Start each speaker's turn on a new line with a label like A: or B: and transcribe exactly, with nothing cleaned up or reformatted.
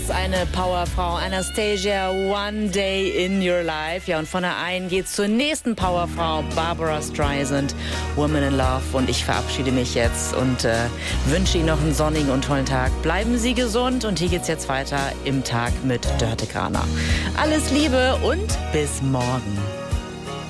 A: Eine Powerfrau, Anastasia, One Day in Your Life. Ja, und von der einen geht's zur nächsten Powerfrau, Barbra Streisand, Woman in Love. Und ich verabschiede mich jetzt und äh, wünsche Ihnen noch einen sonnigen und tollen Tag. Bleiben Sie gesund und hier geht's jetzt weiter im Tag mit Dörte Kraner. Alles Liebe und bis morgen.